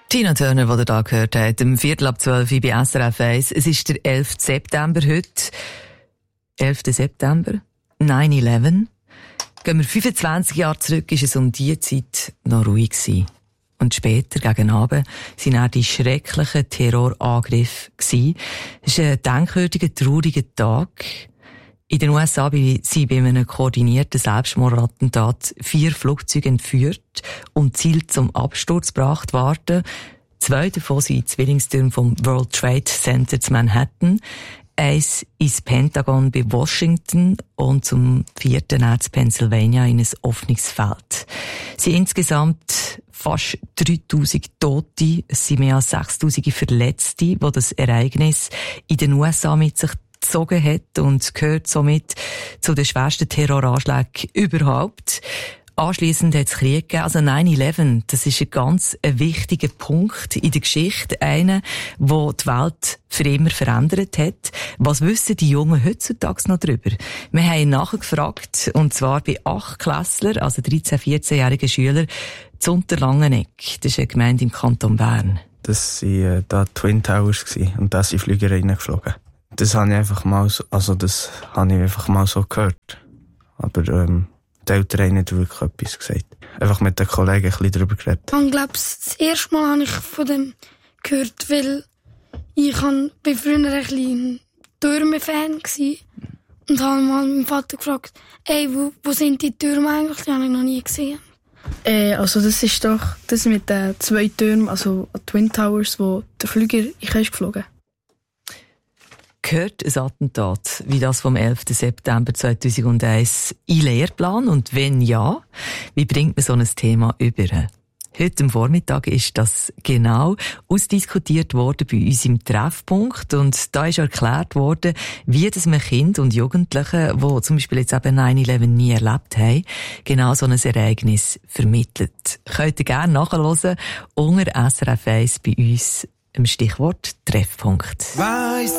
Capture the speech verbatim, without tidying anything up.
Tina Turner, die ihr da gehört habt, um Viertel ab zwölf bei S R F eins. Es ist der elfte September heute. elfter September, nine eleven. Gehen wir fünfundzwanzig Jahre zurück, ist es um diese Zeit noch ruhig gewesen. Und später, gegen Abend, sind auch die schrecklichen Terrorangriffe gewesen. Es ist ein denkwürdiger, trauriger Tag. In den U S A sind bei einem koordinierten Selbstmordattentat vier Flugzeuge entführt und Ziel zum Absturz gebracht worden. Zwei davon sind Zwillingstürme vom World Trade Center zu Manhattan, eins ins Pentagon bei Washington und zum vierten in Pennsylvania in ein offenes Feld. Es sind insgesamt fast dreitausend Tote, es sind mehr als sechstausend Verletzte, die das Ereignis in den U S A mit sich gezogen hat und gehört somit zu den schwersten Terroranschlägen überhaupt. Anschliessend hat es Krieg gegeben. Also nine eleven, das ist ein ganz ein wichtiger Punkt in der Geschichte. Einer, der die Welt für immer verändert hat. Was wissen die Jungen heutzutage noch darüber? Wir haben nachgefragt, und zwar bei acht Klässler, also dreizehn-, vierzehnjährigen Schülern, zu Unterlangenegg. Das ist eine Gemeinde im Kanton Bern. Das waren äh, da Twin Towers gewesen, und da sind Flüger reingeflogen. Das habe ich einfach mal so, also das habe ich einfach mal so gehört. Aber, ähm, die Eltern haben nicht wirklich etwas gesagt. Einfach mit den Kollegen ein bisschen darüber geredet. Ich glaube, das erste Mal habe ich von dem gehört, weil ich war früher ein bisschen Türme-Fan und habe mal meinen Vater gefragt, ey, wo, wo sind die Türme eigentlich? Die habe ich noch nie gesehen. Äh, also das ist doch das mit den zwei Türmen, also Twin Towers, wo der Flüger in ist geflogen. Gehört ein Attentat wie das vom elften September zweitausendeins in Lehrplan? Und wenn ja, wie bringt man so ein Thema über? Heute am Vormittag ist das genau ausdiskutiert worden bei uns im Treffpunkt. Und da ist erklärt worden, wie das man Kinder und Jugendliche, die zum Beispiel jetzt eben nine eleven nie erlebt haben, genau so ein Ereignis vermittelt. Könnt ihr gerne nachhören unter S R F eins bei uns im Stichwort Treffpunkt. Weiss